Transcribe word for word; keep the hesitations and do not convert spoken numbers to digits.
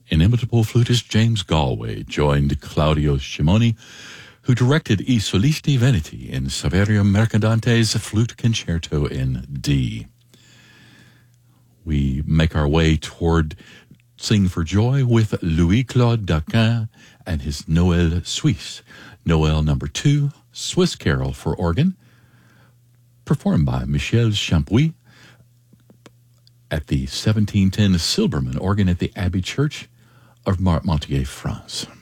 inimitable flutist James Galway joined Claudio Scimoni, who directed I Solisti Veneti in Saverio Mercadante's Flute Concerto in D. We make our way toward Sing for Joy with Louis-Claude Daquin and his Noël Suisse, Noël number two, Swiss Carol for organ, performed by Michel Champuis at the seventeen ten Silbermann organ at the Abbey Church of Marmentier, France.